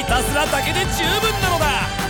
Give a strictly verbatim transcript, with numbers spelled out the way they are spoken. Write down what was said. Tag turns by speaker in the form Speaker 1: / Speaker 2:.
Speaker 1: たずらだけで十分なのだ。